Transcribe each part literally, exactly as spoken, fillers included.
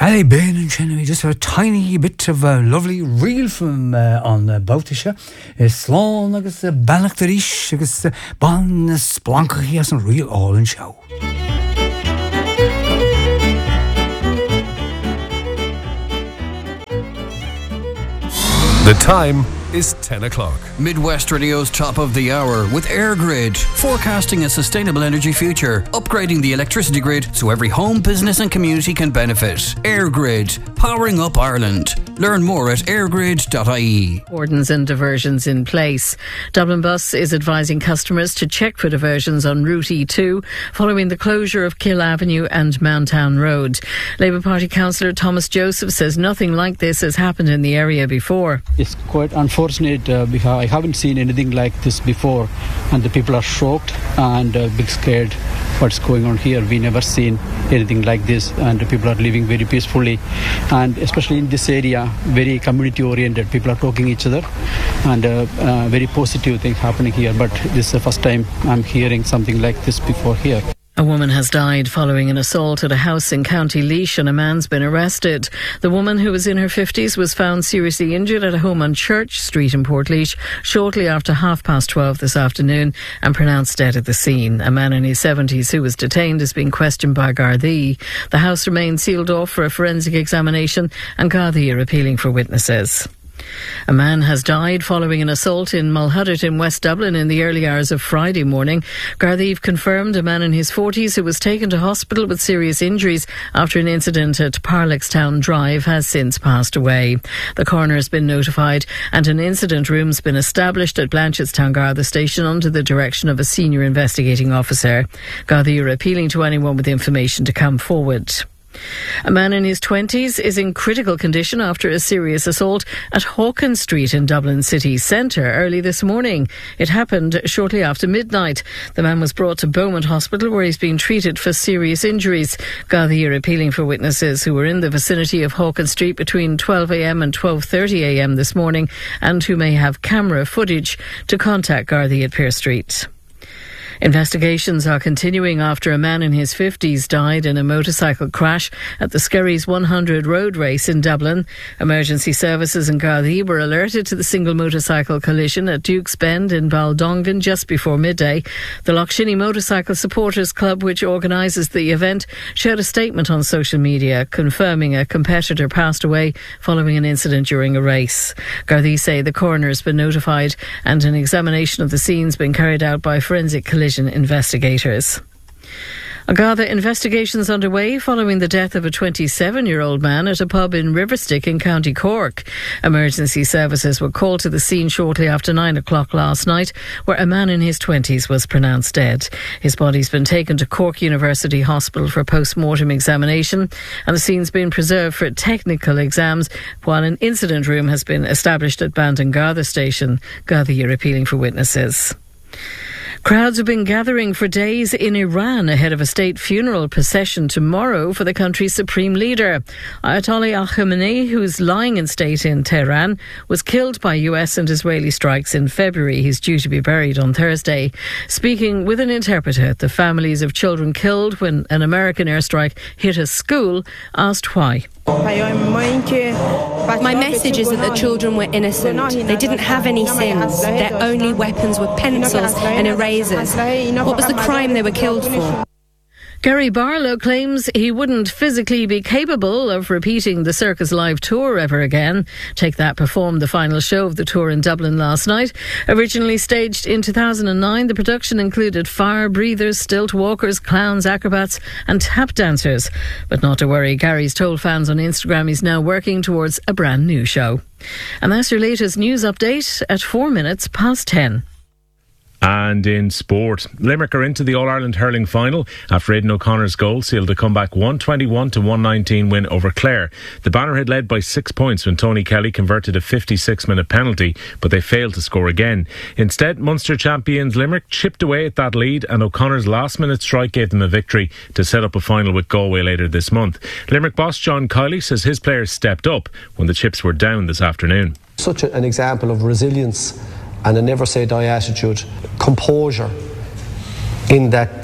Ali Bain and Cheney, just a tiny bit of a lovely reel from uh, on uh, Boutisha. Slán agus Banach the Rish agus Ban Splanka he has a real all in show. The time is ten o'clock. Midwest Radio's top of the hour with AirGrid, forecasting a sustainable energy future, upgrading the electricity grid so every home, business and community can benefit. AirGrid, powering up Ireland. Learn more at airgrid dot I E. Cordons and diversions in place. Dublin Bus is advising customers to check for diversions on Route E two following the closure of Kill Avenue and Mountown Road. Labour Party councillor Thomas Joseph says nothing like this has happened in the area before. It's quite unfortunate uh, because I haven't seen anything like this before, and the people are shocked and a uh, bit scared what's going on here. We never seen anything like this, and the people are living very peacefully, and especially in this area, very community oriented. People are talking each other, and uh, uh, very positive thing happening here. But this is the first time I'm hearing something like this before here. A woman has died following an assault at a house in County Laois and a man's been arrested. The woman, who was in her fifties, was found seriously injured at a home on Church Street in Portlaoise shortly after half past twelve this afternoon and pronounced dead at the scene. A man in his seventies who was detained is being questioned by Gardaí. The house remains sealed off for a forensic examination and Gardaí are appealing for witnesses. A man has died following an assault in Mulhuddart in West Dublin in the early hours of Friday morning. Gardaí confirmed a man in his forties who was taken to hospital with serious injuries after an incident at Parlickstown Drive has since passed away. The coroner has been notified and an incident room has been established at Blanchardstown Garda station under the direction of a senior investigating officer. Gardaí are appealing to anyone with information to come forward. A man in his twenties is in critical condition after a serious assault at Hawkins Street in Dublin city centre early this morning. It happened shortly after midnight. The man was brought to Beaumont Hospital where he's being treated for serious injuries. Gardaí are appealing for witnesses who were in the vicinity of Hawkins Street between twelve a m and twelve thirty a m this morning and who may have camera footage to contact Gardaí at Pearse Street. Investigations are continuing after a man in his fifties died in a motorcycle crash at the Skerries one hundred road race in Dublin. Emergency services and Gardaí were alerted to the single motorcycle collision at Duke's Bend in Baldongan just before midday. The Lochshinny Motorcycle Supporters Club, which organises the event, shared a statement on social media confirming a competitor passed away following an incident during a race. Gardaí say the coroner has been notified and an examination of the scene has been carried out by forensic collision investigators. Garda investigations underway following the death of a twenty-seven-year-old man at a pub in Riverstick in County Cork. Emergency services were called to the scene shortly after nine o'clock last night, where a man in his twenties was pronounced dead. His body's been taken to Cork University Hospital for post-mortem examination, and the scene's been preserved for technical exams, while an incident room has been established at Bandon Garda station. Garda are appealing for witnesses. Crowds have been gathering for days in Iran ahead of a state funeral procession tomorrow for the country's supreme leader. Ayatollah Al Khamenei, who's lying in state in Tehran, was killed by U S and Israeli strikes in February. He's due to be buried on Thursday. Speaking with an interpreter, the families of children killed when an American airstrike hit a school asked why. My message is that the children were innocent. They didn't have any sins. Their only weapons were pencils and erasers. What was the crime they were killed for? Gary Barlow claims he wouldn't physically be capable of repeating the Circus Live tour ever again. Take That performed the final show of the tour in Dublin last night. Originally staged in two thousand nine, the production included fire breathers, stilt walkers, clowns, acrobats and tap dancers. But not to worry, Gary's told fans on Instagram he's now working towards a brand new show. And that's your latest news update at four minutes past ten. And in sport, Limerick are into the All-Ireland hurling final after Aidan O'Connor's goal sealed a comeback one twenty-one to one nineteen win over Clare. The Banner had led by six points when Tony Kelly converted a fifty-six minute penalty, but they failed to score again. Instead, Munster champions Limerick chipped away at that lead and O'Connor's last-minute strike gave them a victory to set up a final with Galway later this month. Limerick boss John Kiley says his players stepped up when the chips were down this afternoon. Such an example of resilience and a never say die attitude, composure in that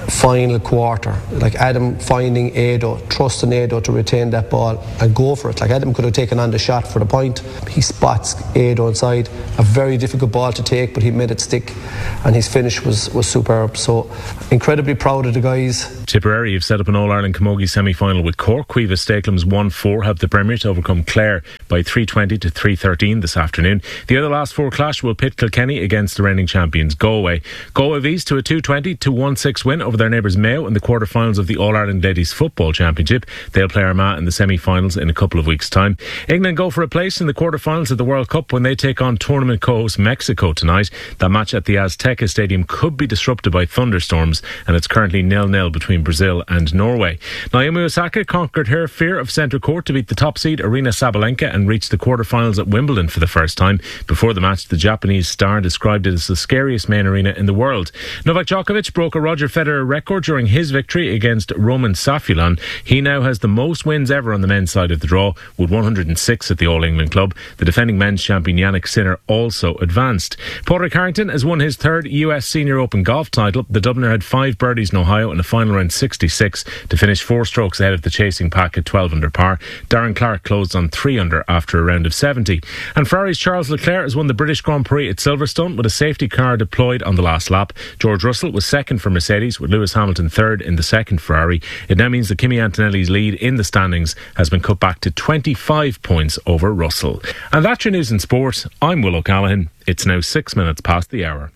final quarter, like Adam finding Ado, trusting Ado to retain that ball and go for it. Like Adam could have taken on the shot for the point. He spots Ado inside, a very difficult ball to take, but he made it stick, and his finish was, was superb. So incredibly proud of the guys. Tipperary have set up an All-Ireland Camogie semi-final with Cork. Cueva Steaklam's one four helped the Premier to overcome Clare by three twenty to three thirteen this afternoon. The other last four clash will pit Kilkenny against the reigning champions Galway. Galway V's to a two twenty to one six win over their neighbours Mayo in the quarter-finals of the All-Ireland Ladies Football Championship. They'll play Armagh in the semi-finals in a couple of weeks' time. England go for a place in the quarter-finals of the World Cup when they take on tournament co-host Mexico tonight. That match at the Azteca Stadium could be disrupted by thunderstorms, and it's currently nil-nil between Brazil and Norway. Naomi Osaka conquered her fear of centre court to beat the top seed Aryna Sabalenka and reach the quarter-finals at Wimbledon for the first time. Before the match, the Japanese star described it as the scariest main arena in the world. Novak Djokovic broke a Roger Federer record during his victory against Roman Safiullin. He now has the most wins ever on the men's side of the draw, with one hundred six at the All-England club. The defending men's champion Yannick Sinner also advanced. Padraig Harrington has won his third U S Senior Open golf title. The Dubliner had five birdies in Ohio in a final round sixty-six to finish four strokes ahead of the chasing pack at twelve under par. Darren Clark closed on three under after a round of seventy. And Ferrari's Charles Leclerc has won the British Grand Prix at Silverstone with a safety car deployed on the last lap. George Russell was second for Mercedes, with Lewis Hamilton third in the second Ferrari. It now means that Kimi Antonelli's lead in the standings has been cut back to twenty-five points over Russell. And that's your news in sport. I'm Will O'Callaghan. It's now six minutes past the hour.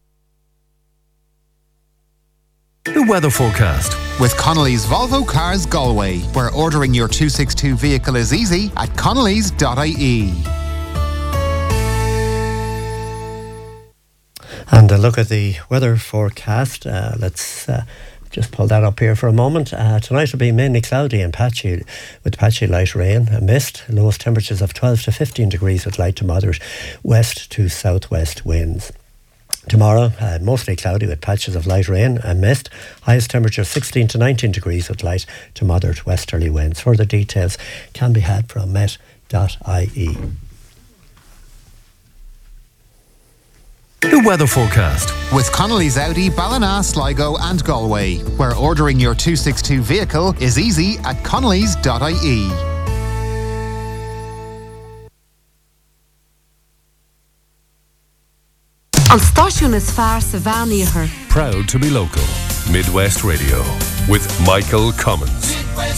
The weather forecast with Connolly's Volvo Cars Galway, where ordering your two sixty-two vehicle is easy at connellys dot I E. And a look at the weather forecast. Uh, let's uh, just pull that up here for a moment. Uh, tonight will be mainly cloudy and patchy, with patchy light rain and mist. Lowest temperatures of twelve to fifteen degrees with light to moderate west to southwest winds. Tomorrow, uh, mostly cloudy with patches of light rain and mist. Highest temperature sixteen to nineteen degrees with light to moderate westerly winds. Further details can be had from met dot I E. The weather forecast with Connolly's Audi, Ballina, Sligo and Galway, where ordering your two sixty-two vehicle is easy at connellys dot I E. An stáisiún is fearr sa bhean. Proud to be local. Midwest Radio with Michael Cummins.